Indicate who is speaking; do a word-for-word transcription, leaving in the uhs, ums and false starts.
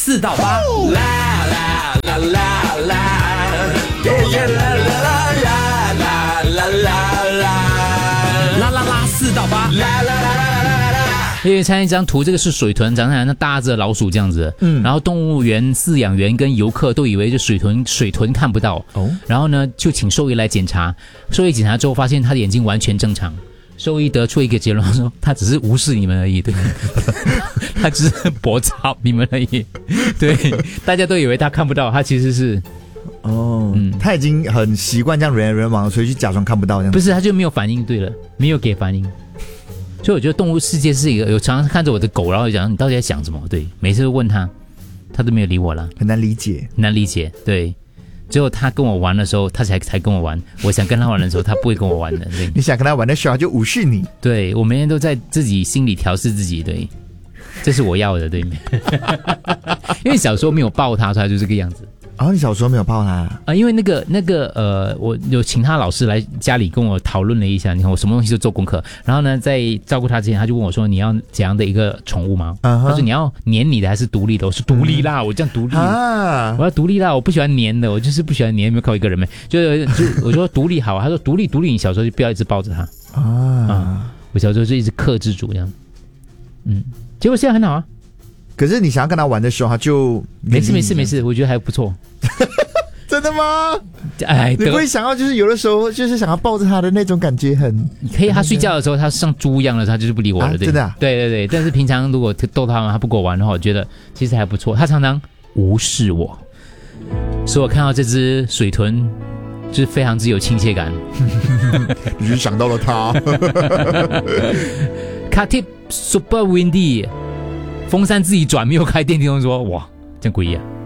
Speaker 1: 四到八，啦啦啦啦啦，耶耶啦啦啦啦啦啦啦，啦啦啦，四到八，啦啦啦啦啦啦。因为看一张图，这个是水豚，长得像大只老鼠这样子。嗯，然后动物园饲养员跟游客都以为这水豚水豚看不到，哦，然后呢就请兽医来检查，兽医检查之后发现他的眼睛完全正常。兽医得出一个结论，说他只是无视你们而已，对，他只是驳斥你们而已，对，大家都以为他看不到，他其实是，
Speaker 2: 哦，嗯，他已经很习惯这样人来人往，所以就假装看不到这样。
Speaker 1: 不是，他就没有反应，对了，没有给反应，所以我觉得动物世界是一个，有常常看着我的狗，然后讲你到底在想什么，对，每次都问他，他都没有理我了，
Speaker 2: 很难理解，
Speaker 1: 很难理解，对。只有他跟我玩的时候，他才才跟我玩。我想跟他玩的时候，他不会跟我玩的。对，
Speaker 2: 你想跟他玩的时候，他就无视你。
Speaker 1: 对，我每天都在自己心里调试自己。对，这是我要的，对。因为小时候没有抱他，他就这个样子。
Speaker 2: 哦，你小时候没有抱他啊、
Speaker 1: 呃？因为那个那个呃，我有请他老师来家里跟我讨论了一下，你看我什么东西都做功课。然后呢，在照顾他之前，他就问我说：“你要怎样的一个宠物吗？” uh-huh. 他说：“你要黏你的还是独立的？”我说：“独立啦，嗯、我这样独立，啊、我要独立啦，我不喜欢黏的，我就是不喜欢黏。有没有看过一个人没？就就我说独立好、啊，他说独立独立，你小时候就不要一直抱着他啊、嗯。我小时候就一直克制住这样，嗯，结果现在很好啊。
Speaker 2: 可是你想要跟他玩的时候，他就
Speaker 1: 没事没事没事，我觉得还不错。
Speaker 2: 真的吗？
Speaker 1: 哎，
Speaker 2: 你不会想要就是有的时候就是想要抱着他的那种感觉很
Speaker 1: 可以。他睡觉的时候，他像猪一样的，他就是不理我了，
Speaker 2: 啊、
Speaker 1: 对，
Speaker 2: 真的、啊，
Speaker 1: 对对对。但是平常如果逗他玩，他不跟我玩的话，我觉得其实还不错。他常常无视我，所以我看到这只水豚，就是非常之有亲切感。
Speaker 2: 你就想到了他。
Speaker 1: Khatib Super Windy， 风扇自己转，没有开电梯，说哇，这样诡异啊。